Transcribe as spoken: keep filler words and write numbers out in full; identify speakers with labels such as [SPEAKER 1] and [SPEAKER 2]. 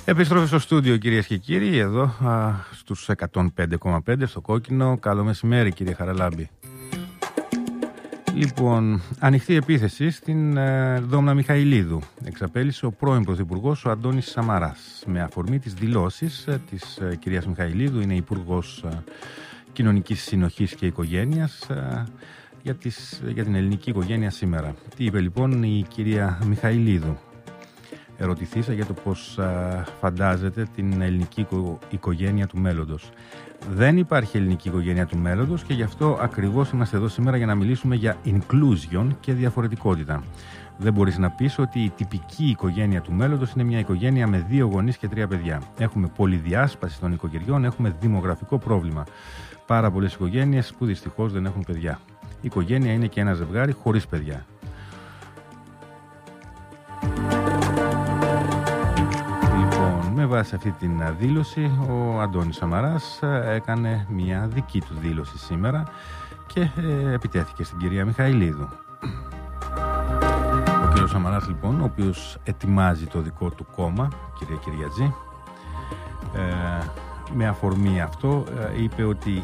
[SPEAKER 1] Επιστροφή στο στούντιο, κυρίες και κύριοι, εδώ α, στους εκατόν πέντε κόμμα πέντε στο Κόκκινο. Καλό μεσημέρι, κύριε Χαραλάμπη. Λοιπόν, ανοιχτή επίθεση στην ε, Δόμνα Μιχαηλίδου εξαπέλυσε ο πρώην Πρωθυπουργός ο Αντώνης Σαμαράς με αφορμή τις δηλώσεις ε, της ε, κυρίας Μιχαηλίδου, είναι Υπουργός ε, Κοινωνικής Συνοχής και Οικογένειας, ε, για, τις, για την ελληνική οικογένεια σήμερα. Τι είπε λοιπόν η κυρία Μιχαηλίδου? Ερωτηθήσα για το πώς α, φαντάζεται την ελληνική οικο, οικογένεια του μέλλοντος. Δεν υπάρχει ελληνική οικογένεια του μέλλοντος και γι' αυτό ακριβώς είμαστε εδώ σήμερα για να μιλήσουμε για inclusion και διαφορετικότητα. Δεν μπορείς να πεις ότι η τυπική οικογένεια του μέλλοντος είναι μια οικογένεια με δύο γονείς και τρία παιδιά. Έχουμε πολυδιάσπαση των οικογενειών, έχουμε δημογραφικό πρόβλημα. Πάρα πολλές οικογένειες που δυστυχώς δεν έχουν παιδιά. Η οικογένεια είναι και ένα ζευγάρι χωρίς παιδιά. Με βάση αυτή την δήλωση, ο Αντώνης Σαμαράς έκανε μια δική του δήλωση σήμερα και ε, επιτέθηκε στην κυρία Μιχαηλίδου. Ο κύριος Σαμαράς λοιπόν, ο οποίος ετοιμάζει το δικό του κόμμα, κυρία Κυριατζή, ε, με αφορμή αυτό ε, είπε ότι